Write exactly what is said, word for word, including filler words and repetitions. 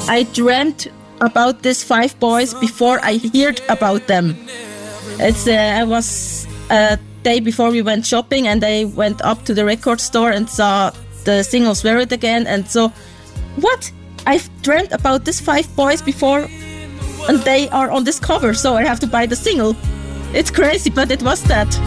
I dreamt about these five boys before I heard about them. It's uh, I was a day before we went shopping, and I went up to the record store and saw the single Swear It Again, and so, what? I've dreamt about these five boys before, and they are on this cover, so I have to buy the single. It's crazy, but it was that.